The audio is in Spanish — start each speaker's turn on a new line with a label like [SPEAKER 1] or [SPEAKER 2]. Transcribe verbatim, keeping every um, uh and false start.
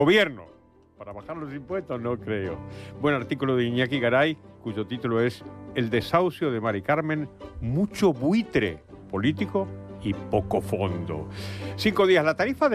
[SPEAKER 1] Gobierno. Para bajar los impuestos, no creo. Buen artículo de Iñaki Garay, cuyo título es El desahucio de Mari Carmen, mucho buitre político y poco fondo. Cinco días, la tarifa de